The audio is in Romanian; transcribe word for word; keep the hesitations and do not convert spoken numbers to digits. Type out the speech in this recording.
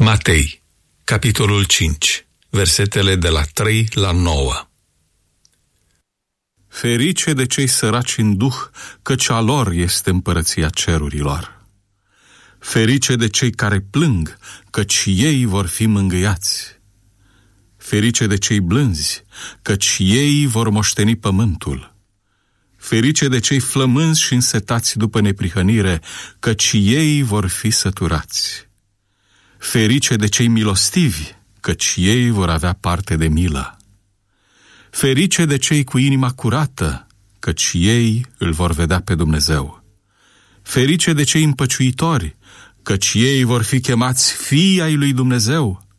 Matei, capitolul cinci, versetele de la trei la nouă. Ferice de cei săraci în duh, căci a lor este împărăția cerurilor. Ferice de cei care plâng, căci ei vor fi mângâiați. Ferice de cei blânzi, căci ei vor moșteni pământul. Ferice de cei flămânzi și însetați după neprihănire, căci ei vor fi săturați. Ferice de cei milostivi, căci ei vor avea parte de milă. Ferice de cei cu inima curată, căci ei îl vor vedea pe Dumnezeu. Ferice de cei împăciuitori, căci ei vor fi chemați fii ai lui Dumnezeu.